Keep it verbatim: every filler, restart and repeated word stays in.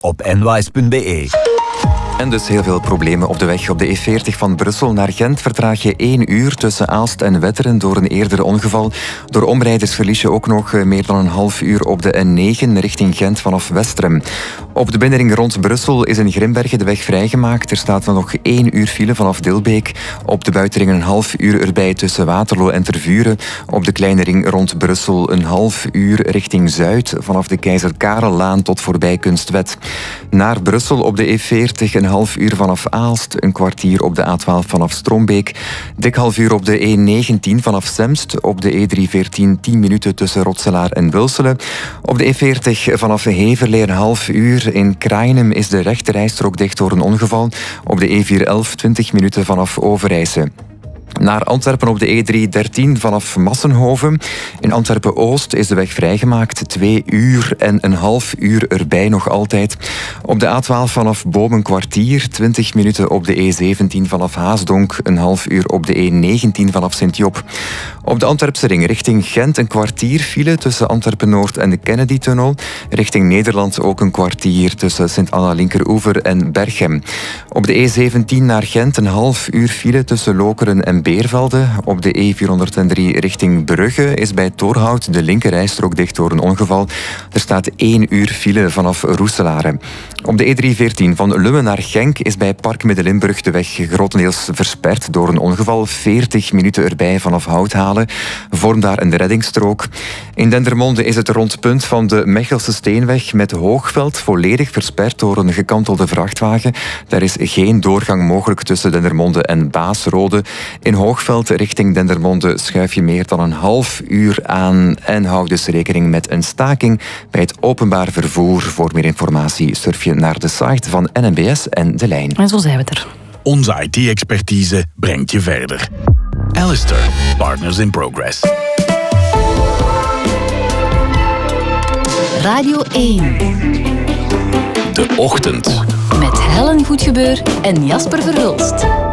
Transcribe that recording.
op n w s punt b e. En dus heel veel problemen op de weg. Op de E veertig van Brussel naar Gent vertraag je één uur tussen Aalst en Wetteren door een eerder ongeval. Door omrijders verlies je ook nog meer dan een half uur op de N negen richting Gent vanaf Westerem. Op de binnenring rond Brussel is in Grimbergen de weg vrijgemaakt. Er staat dan nog één uur file vanaf Dilbeek. Op de buitenring een half uur erbij tussen Waterloo en Tervuren. Op de kleine ring rond Brussel een half uur richting Zuid. Vanaf de Keizer Karellaan tot voorbij Kunstwet. Naar Brussel op de E veertig een half uur vanaf Aalst. Een kwartier op de A twaalf vanaf Strombeek. Dik half uur op de E negentien vanaf Semst. Op de E driehonderdveertien tien minuten tussen Rotselaar en Wilselen. Op de E veertig vanaf Heverlee een half uur. In Kraaienum is de rechterrijstrook dicht door een ongeval. Op de E vierhonderdelf twintig minuten vanaf Overijse. Naar Antwerpen op de E driehonderddertien vanaf Massenhoven. In Antwerpen-Oost is de weg vrijgemaakt. Twee uur en een half uur erbij nog altijd. Op de A twaalf vanaf Boom een kwartier. twintig minuten op de E zeventien vanaf Haasdonk. Een half uur op de E negentien vanaf Sint-Job. Op de Antwerpse ring richting Gent een kwartier file tussen Antwerpen-Noord en de Kennedy-tunnel. Richting Nederland ook een kwartier tussen Sint-Anna-Linkeroever en Berchem. Op de E zeventien naar Gent een half uur file tussen Lokeren en Beervelde. Op de E vierhonderddrie richting Brugge is bij Torhout de linkerrijstrook dicht door een ongeval. Er staat één uur file vanaf Roeselare. Op de E driehonderdveertien van Lummen naar Genk is bij Park Middelinburg de weg grotendeels versperd door een ongeval. veertig minuten erbij vanaf Houthalen. Vorm daar een reddingsstrook. In Dendermonde is het rondpunt van de Mechelse Steenweg met Hoogveld volledig versperd door een gekantelde vrachtwagen. Daar is geen doorgang mogelijk tussen Dendermonde en Baasrode. In Hoogveld richting Dendermonde schuif je meer dan een half uur aan en hou dus rekening met een staking bij het openbaar vervoer. Voor meer informatie surf je naar de site van N M B S en De Lijn. En zo zijn we er. Onze I T-expertise brengt je verder. Alistair, Partners in Progress. Radio één. De Ochtend. Met Helen Goedgebeur en Jasper Verhulst.